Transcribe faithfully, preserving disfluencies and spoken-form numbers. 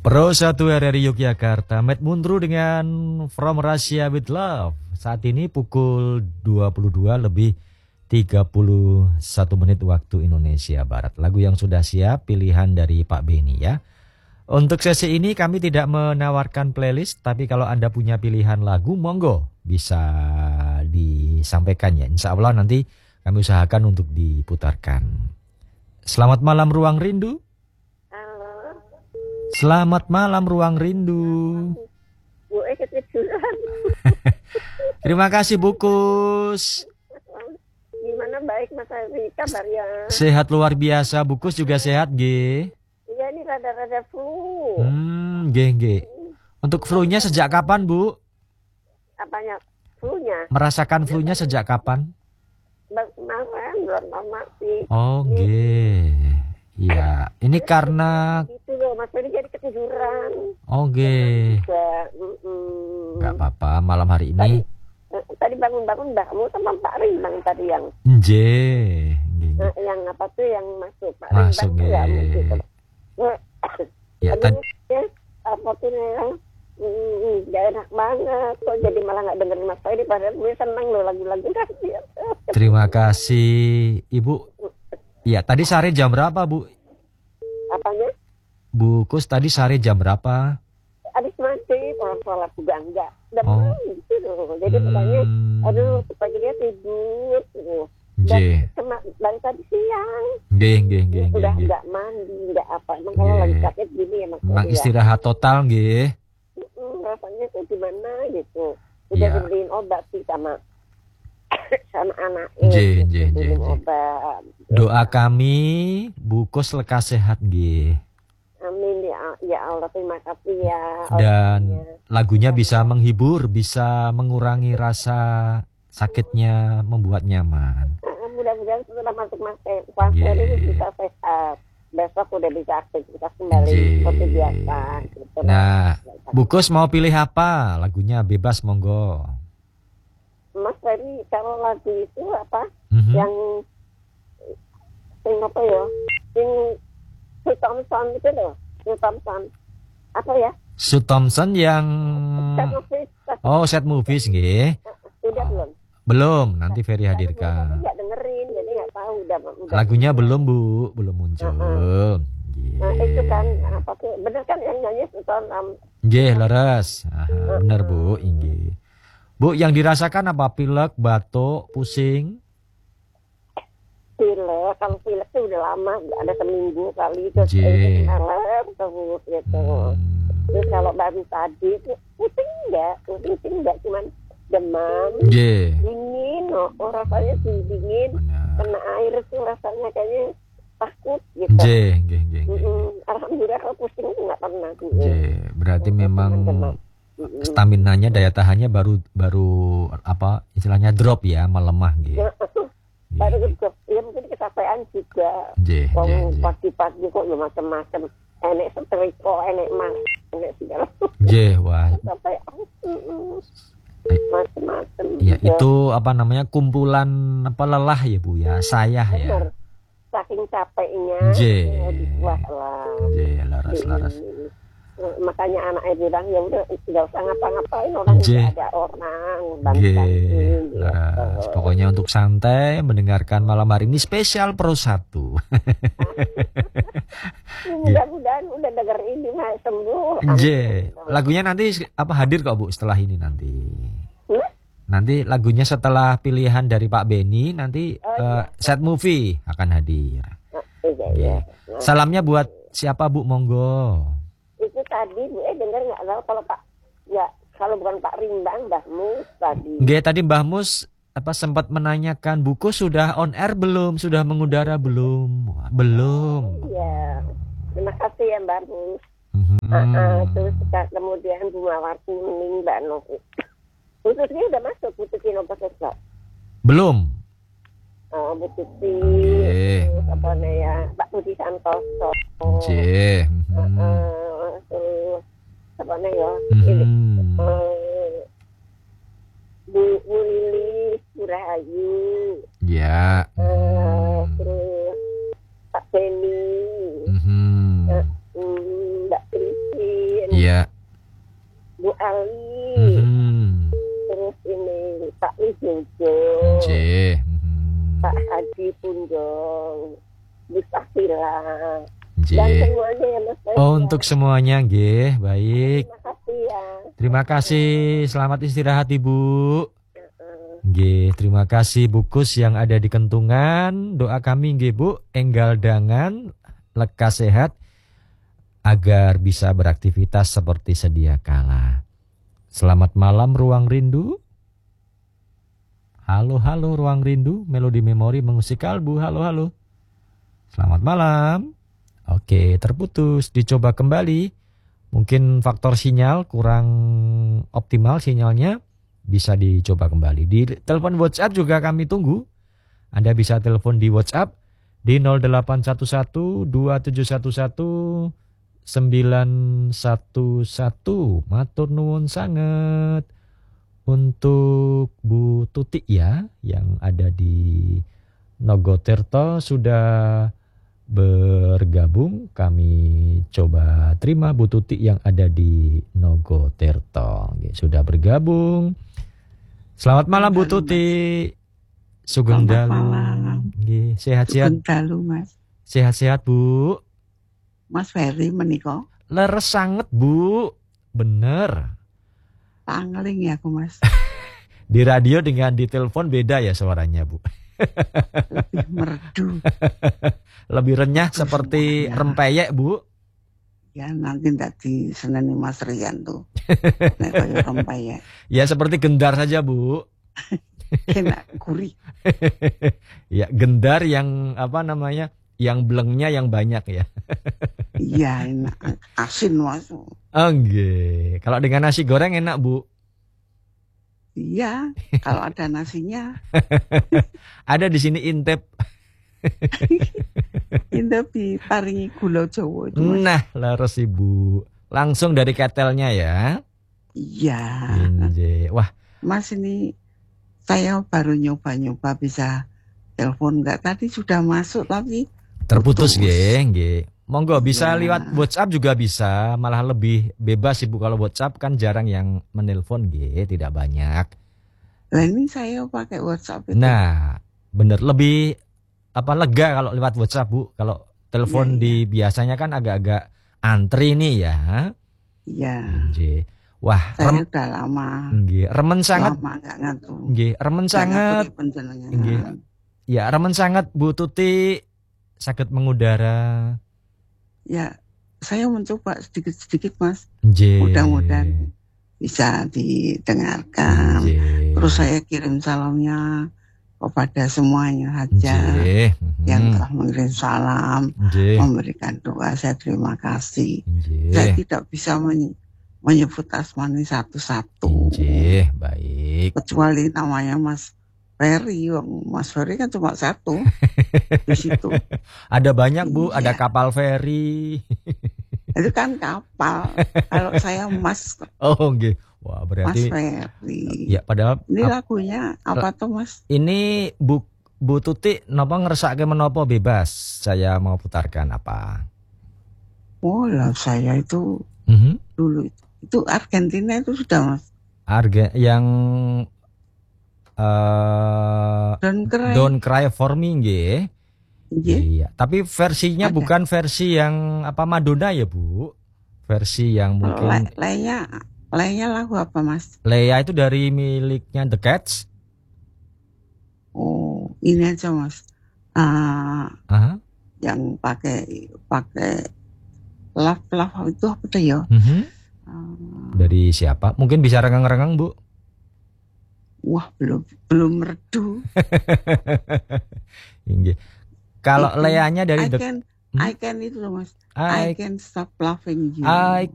Pro satu R R I Yogyakarta, Matt Mundru dengan From Russia with Love. Saat ini pukul dua puluh dua lebih tiga puluh satu menit waktu Indonesia Barat. Lagu yang sudah siap, pilihan dari Pak Beni ya. Untuk sesi ini kami tidak menawarkan playlist, tapi kalau Anda punya pilihan lagu, monggo bisa disampaikan ya. Insya Allah nanti kami usahakan untuk diputarkan. Selamat malam Ruang Rindu. Selamat malam Ruang Rindu. Bu eh ketiduran. Terima kasih Bukus. Gimana baik Mas Ari kabarnya? Sehat luar biasa. Bukus juga sehat G. Iya ini rada-rada flu. Hmm, G G. Untuk flu-nya sejak kapan Bu? Apanya? Flu-nya? Merasakan flu-nya sejak kapan? Kemarin belum lama sih. Oh G. Iya, ini karena itu loh Mas Ari jadi ketiduran. Oh G. Enggak apa-apa, malam hari ini. Tadi, tadi bangun-bangun Mbakmu sama Pak Rimbang tadi yang J. G. Nah, yang apa tuh yang masuk Pak Masuk Rimbang G. gitu. Ya tadi ya, apa tuh yang Hmm, gak enak banget kok jadi malah gak dengerin Mas Ari padahal gue seneng loh lagu-lagu kan. Terima kasih Ibu. Ya tadi sehari jam berapa Bu? Apanya? Bukus tadi sehari jam berapa? Habis mandi orang sholat juga enggak udah Oh. malam gitu loh. Jadi Hmm. makanya aduh supaya dia tidur gitu. J. Dan kema- dari tadi siang G G G G. udah G. enggak mandi enggak apa emang kalau Ye. lagi sakit gini ya Mas Memang Ari ya. istirahat total G. Hmm, rasanya tuh gimana gitu udah Ya. dibeliin obat sih sama sama anaknya J, gitu, J, J, beliin J. obat. Doa kami Bukus lekas sehat G. Amin ya, ya Allah terima kasih ya. Dan Allahnya. lagunya bisa menghibur, bisa mengurangi rasa sakitnya, membuat nyaman. Ah, mudah-mudahan setelah masuk masa puasa Yeah. ini bisa sehat. Besok udah bisa aktivitas kembali Yeah. seperti biasa. Gitu. Nah, Bukus mau pilih apa? Lagunya bebas monggo. Mas tadi kalau lagu itu apa? Mhm. Yang sing apa ya? Sing Sue Thompson itu loh. Sue Thompson. Apa ya? Sue Thompson yang Set Movies. Oh, Set Movies nggih. Udah belum? Belum, nanti Ferry Tapi hadirkan. nggak dengerin, jadi nggak tahu udah. udah Lagunya belum Bu, belum muncul. Nah itu kan apa tuh? Bener kan yang nyanyi Sue Thompson? Nggih, leres. Aha, bener Bu, inggih. Bu, yang dirasakan apa? Pilek, batuk, pusing? Pilek, kalau pilek tuh udah lama, ada seminggu kali terus J. itu malam terus gitu. Hmm. Terus kalau baru tadi tuh pusing enggak, pusing enggak cuman demam, Nggih. dingin, oh, oh rasanya sih dingin, Benar. kena air tuh rasanya kayaknya takut gitu. Nggih, nggih, nggih, nggih. Mm-mm. Alhamdulillah kalau pusing tuh nggak pernah. Nggih, berarti memang Demam. Mm-mm. staminanya, daya tahannya baru baru apa istilahnya drop ya, melemah nggih. Baru itu, ya mungkin kecapean juga. Nggih, Kalau nggih, nggih. pagi-pagi kok ya macam-macam. Enek setrika, enek mas, enek segala. Nggih, wah. Sampai macam-macam. Ya, juga. itu apa namanya kumpulan apa lelah ya Bu ya, sayah ya. Bener. Saking capeknya. Nggih. ya, Wah lah. Nggih, laras-laras. Eh, Makanya anaknya bilang ya udah nggak usah ngapa-ngapain orang Nggih. nggak ada orang Nggih, bantu-bantuin, laras. gitu. Pokoknya untuk santai mendengarkan malam hari ini spesial Pro satu. Mudah-mudahan udah denger ini mah sembuh. Nggih. Lagunya nanti apa hadir kok Bu setelah ini nanti. Hmm? Nanti lagunya setelah pilihan dari Pak Beni nanti Oh, eh, set movie akan hadir. Iya, iya. Nggih. Salamnya buat siapa Bu monggo? Itu tadi Bu eh dengar nggak tahu kalau Pak ya kalau bukan Pak Rimbang Mbah Mus tadi. Nggih, tadi Mbah Mus apa sempat menanyakan buku sudah on air belum, sudah mengudara belum? Wah, belum. Iya. Terima kasih ya Mbak Mus. Mhm. Ah, ah, terus kita- kemudian Bu Mawar Kuning Mbak Novi. Putusnya udah masuk Bu Tuti Nopo Sesok. Belum. Oh, Bu Tuti. Oke. Terus apa nih ya Pak Budi Santoso. J. Ah, Mhm. ah, terus apa nih ya? Ini. Mhm. Eh, Bu, Bu Lili Surahayu. Ya. Eh, Mhm. terus Pak Beni, Mhm. eh, mm, Mbak Priti, Sheila. Nggih. Dan semuanya ya Mas Ferry. Oh, ya. untuk semuanya nggih, baik. Terima kasih ya. Terima kasih. Selamat istirahat Ibu. Heeh. Nggih, terima kasih Bu Kus yang ada di Kentungan. Doa kami nggih Bu, enggal dangan, lekas sehat agar bisa beraktivitas seperti sedia kala. Selamat malam Ruang Rindu. Halo halo Ruang Rindu, Melodi Memori mengusik kalbu. Halo halo. Selamat malam. Oke, terputus, dicoba kembali. Mungkin faktor sinyal kurang optimal sinyalnya, bisa dicoba kembali. Di telepon WhatsApp juga kami tunggu. Anda bisa telepon di WhatsApp di nol delapan satu satu dua tujuh satu satu sembilan satu satu. Matur nuwun sangat untuk Bu Tuti ya yang ada di Nogotirto sudah bergabung. Kami coba terima Bu Tuti yang ada di Nogotirto. Sudah bergabung. Selamat malam Bu Tuti. Sugeng dalu. Sehat-sehat. Sugeng dalu Mas. Sehat-sehat Bu. Mas Ferry menika. Leres sangat Bu. Bener. Pangling ya aku Mas. Di radio dengan di telepon beda ya suaranya Bu. Lebih merdu. Lebih renyah seperti semuanya. rempeyek Bu. Ya nanti ndak di seneni Mas Rian tuh. Nek kaya rempeyek. Ya seperti gendar saja Bu. Enak gurih. Ya gendar yang apa namanya, yang blengnya yang banyak ya. Iya enak. Asin Mas. Oke. Kalau dengan nasi goreng enak Bu. Iya. Kalau ada nasinya. Ada di sini intep. Ini diparingi gula Jawa itu Mas. Nah, leres Ibu. Langsung dari ketelnya ya. Iya. Inje. Wah, Mas ini saya baru nyoba-nyoba bisa telepon enggak tadi sudah masuk tapi terputus putus. nggih, nggih. Monggo bisa Iya. lewat WhatsApp juga bisa, malah lebih bebas Ibu kalau WhatsApp kan jarang yang menelpon nggih, tidak banyak. Lah ini saya pakai WhatsApp itu. Nah, bener lebih apa lega kalau lewat WhatsApp Bu. Kalau telepon Iya, di biasanya kan agak-agak antri nih ya. Iya. Nggih. Wah, Saya rem, udah lama nggih, remen sangat. lama nggak ngatu. Nggih, remen Nggak sangat. ngaturi panjenengan. Nggih. Ya, remen sangat Bu Tuti sakit mengudara. Ya, saya mencoba sedikit-sedikit Mas. Nggih. Mudah-mudahan bisa didengarkan. Nggih. Terus saya kirim salamnya kepada semuanya saja Nggih. yang Mhm. telah mengirim salam, Nggih. memberikan doa. Saya terima kasih. Nggih. Saya tidak bisa menye- menyebut asmani satu-satu. Nggih, baik. Kecuali namanya Mas Ferry. Wong Mas Ferry kan cuma satu di situ. Ada banyak Bu, Iya. ada kapal feri. Itu kan kapal. Kalau saya Mas Oh, nggih. Wah, Mas berarti Ferry. ya padahal Ini ap- lagunya apa tuh Mas? ini Bu Bu Tuti napa ngersake menapa bebas. Saya mau putarkan apa? Oh lah saya itu Mhm. dulu itu, itu Argentina itu sudah Mas. Harga yang eh Dan keren. Don't Cry For Me nggih. Iya. Iya, tapi versinya Ada. bukan versi yang apa Madonna ya, Bu. Versi yang Kalau mungkin la- lainnya lainnya lagu apa Mas? Lea itu dari miliknya The Cats. Oh ini aja Mas. Ah, Aha. yang pakai pakai love love itu apa tuh ya? Mhm. Ah, Dari siapa? Mungkin bisa rengang-rengang, Bu. wah belum belum merdu. Inggih. Kalau Itu, Leanya dari I The can Hmm? I can itu loh Mas. I, I can stop loving you. I